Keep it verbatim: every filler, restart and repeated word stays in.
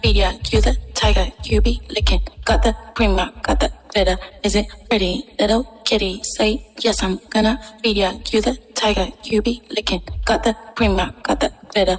feed ya, you the tiger, you be licking. Got the prima, got the glitter. Is it pretty, little kitty? Say yes, I'm gonna feed ya, you the tiger, you be licking. Got the prima, got the glitter.